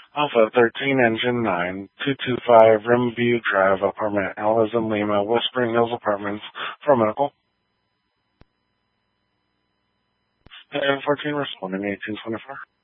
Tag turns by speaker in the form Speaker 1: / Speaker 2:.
Speaker 1: Alpha 13 Engine 9, 225 Rimview Drive, Apartment L as in Lima, Whispering Hills Apartments, for medical. And 14 responding 1824.